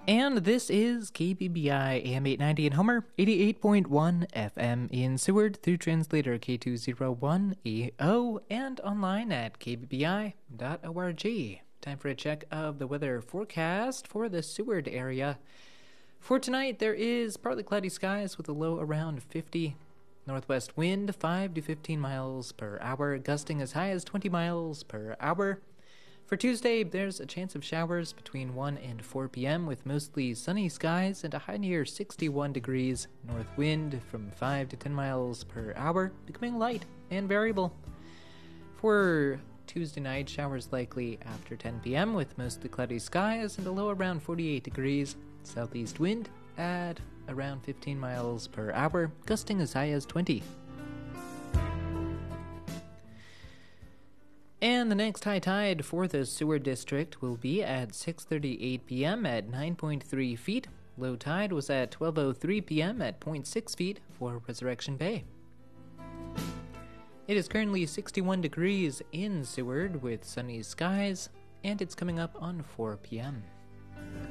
And this is KBBI AM 890 in Homer, 88.1 FM in Seward through translator K201EO and online at kbbi.org. Time for a check of the weather forecast for the Seward area. For tonight, there is partly cloudy skies with a low around 50. Northwest wind 5 to 15 miles per hour, gusting as high as 20 miles per hour. For Tuesday, there's a chance of showers between 1 and 4 p.m. with mostly sunny skies and a high near 61 degrees. North wind from 5 to 10 miles per hour, becoming light and variable. For Tuesday night, showers likely after 10 p.m. with mostly cloudy skies and a low around 48 degrees. Southeast wind at around 15 miles per hour, gusting as high as 20. And the next high tide for the Seward District will be at 6:38 p.m. at 9.3 feet. Low tide was at 12:03 p.m. at 0.6 feet for Resurrection Bay. It is currently 61 degrees in Seward with sunny skies, and it's coming up on 4 p.m.